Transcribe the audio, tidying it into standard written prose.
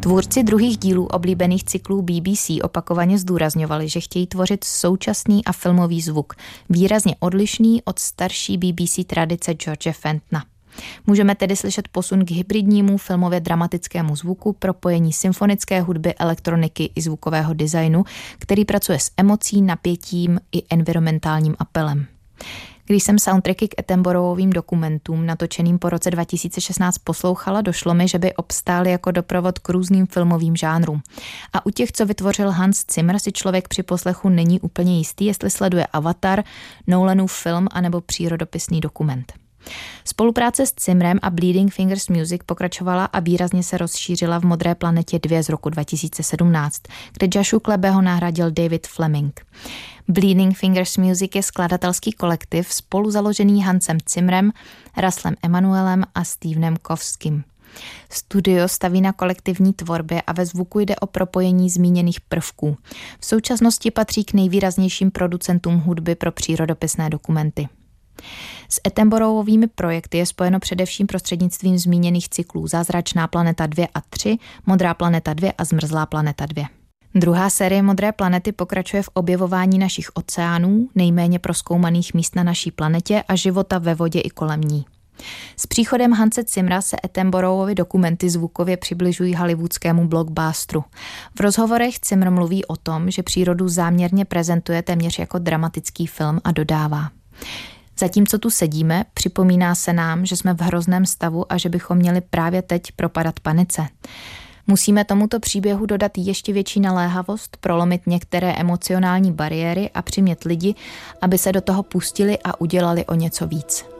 Tvůrci druhých dílů oblíbených cyklů BBC opakovaně zdůrazňovali, že chtějí tvořit současný a filmový zvuk, výrazně odlišný od starší BBC tradice George Fentona. Můžeme tedy slyšet posun k hybridnímu filmově dramatickému zvuku, propojení symfonické hudby, elektroniky i zvukového designu, který pracuje s emocí, napětím i environmentálním apelem. Když jsem soundtracky k Attenboroughovým dokumentům natočeným po roce 2016 poslouchala, došlo mi, že by obstály jako doprovod k různým filmovým žánrům. A u těch, co vytvořil Hans Zimmer, si člověk při poslechu není úplně jistý, jestli sleduje Avatar, Nolanův film anebo přírodopisný dokument. Spolupráce s Zimmerem a Bleeding Fingers Music pokračovala a výrazně se rozšířila v Modré planetě 2 z roku 2017, kde Joshu Klebeho nahradil David Fleming. Bleeding Fingers Music je skladatelský kolektiv spolu založený Hansem Zimmerem, Russellem Emanuelem a Stevenem Kovským. Studio staví na kolektivní tvorbě a ve zvuku jde o propojení zmíněných prvků. V současnosti patří k nejvýraznějším producentům hudby pro přírodopisné dokumenty. S Attenboroughovými projekty je spojeno především prostřednictvím zmíněných cyklů Zázračná planeta 2 a 3, Modrá planeta 2 a Zmrzlá planeta 2. Druhá série Modré planety pokračuje v objevování našich oceánů, nejméně prozkoumaných míst na naší planetě a života ve vodě i kolem ní. S příchodem Hanse Zimmera se Attenboroughovy dokumenty zvukově přibližují hollywoodskému blockbusteru. V rozhovorech Zimmer mluví o tom, že přírodu záměrně prezentuje téměř jako dramatický film a dodává: Zatímco tu sedíme, připomíná se nám, že jsme v hrozném stavu a že bychom měli právě teď propadat panice. Musíme tomuto příběhu dodat ještě větší naléhavost, prolomit některé emocionální bariéry a přimět lidi, aby se do toho pustili a udělali o něco víc.